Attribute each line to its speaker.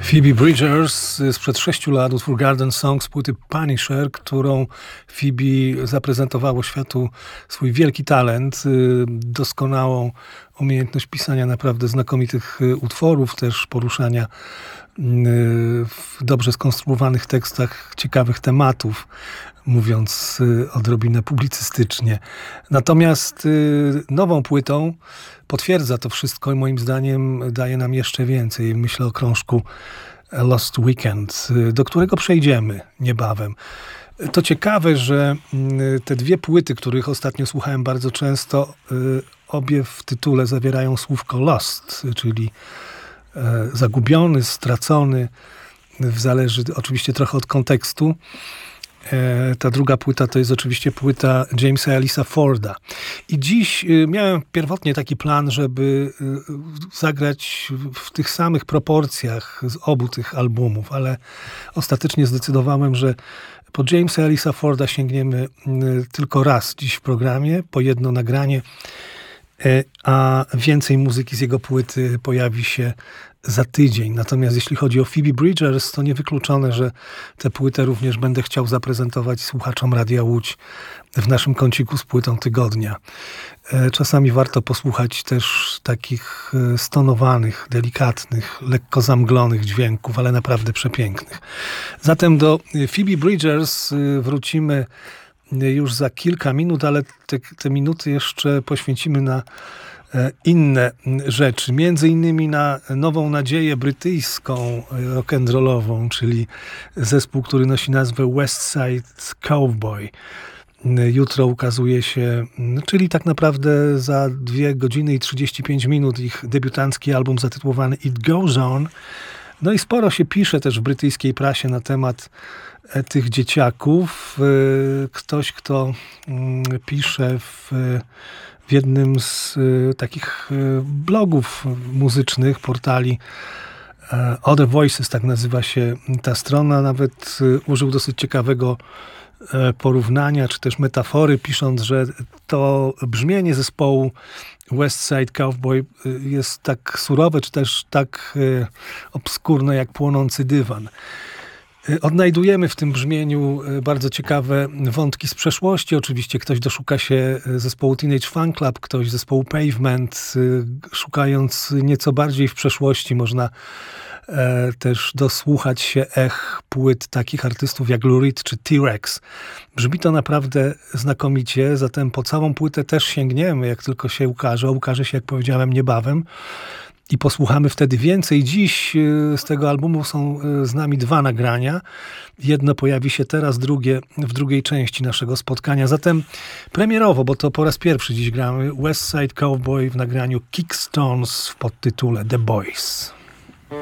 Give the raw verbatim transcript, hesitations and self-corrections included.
Speaker 1: Phoebe Bridgers sprzed sześciu lat, utwór Garden Song z płyty Punisher, którą Phoebe zaprezentowało światu swój wielki talent, doskonałą umiejętność pisania naprawdę znakomitych utworów, też poruszania w dobrze skonstruowanych tekstach ciekawych tematów, mówiąc odrobinę publicystycznie. Natomiast nową płytą potwierdza to wszystko i moim zdaniem daje nam jeszcze więcej. Myślę o krążku Lost Weekend, do którego przejdziemy niebawem. To ciekawe, że te dwie płyty, których ostatnio słuchałem bardzo często, obie w tytule zawierają słówko lost, czyli zagubiony, stracony. Zależy oczywiście trochę od kontekstu. Ta druga płyta to jest oczywiście płyta Jamesa Ellisa Forda. I dziś miałem pierwotnie taki plan, żeby zagrać w tych samych proporcjach z obu tych albumów, ale ostatecznie zdecydowałem, że po Jamesa Ellisa Forda sięgniemy tylko raz dziś w programie, po jedno nagranie, a więcej muzyki z jego płyty pojawi się za tydzień. Natomiast jeśli chodzi o Phoebe Bridgers, to niewykluczone, że tę płytę również będę chciał zaprezentować słuchaczom Radia Łódź w naszym kąciku z płytą tygodnia. Czasami warto posłuchać też takich stonowanych, delikatnych, lekko zamglonych dźwięków, ale naprawdę przepięknych. Zatem do Phoebe Bridgers wrócimy już za kilka minut, ale te, te minuty jeszcze poświęcimy na inne rzeczy. Między innymi na Nową Nadzieję brytyjską, rock'n'rollową, czyli zespół, który nosi nazwę West Side Cowboy. Jutro ukazuje się, czyli tak naprawdę za dwie godziny i trzydzieści pięć minut, ich debiutancki album zatytułowany It Goes On. No i sporo się pisze też w brytyjskiej prasie na temat tych dzieciaków. Ktoś, kto pisze w, w jednym z takich blogów muzycznych, portali Other Voices, tak nazywa się ta strona, nawet użył dosyć ciekawego porównania, czy też metafory, pisząc, że to brzmienie zespołu West Side Cowboy jest tak surowe, czy też tak obskurne, jak płonący dywan. Odnajdujemy w tym brzmieniu bardzo ciekawe wątki z przeszłości. Oczywiście ktoś doszuka się zespołu Teenage Fan Club, ktoś zespołu Pavement. Szukając nieco bardziej w przeszłości, można też dosłuchać się ech płyt takich artystów jak Lou Reed czy T-Rex. Brzmi to naprawdę znakomicie, zatem po całą płytę też sięgniemy, jak tylko się ukaże. Ukaże się, jak powiedziałem, niebawem. I posłuchamy wtedy więcej. Dziś z tego albumu są z nami dwa nagrania. Jedno pojawi się teraz, drugie w drugiej części naszego spotkania. Zatem premierowo, bo to po raz pierwszy dziś gramy, West Side Cowboy w nagraniu Kickstones w podtytule The Boys.